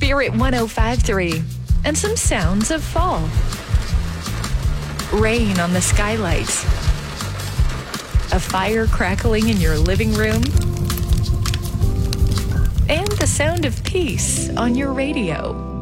Spirit 105.3, and some sounds of fall. Rain on the skylights. A fire crackling in your living room. And the sound of peace on your radio.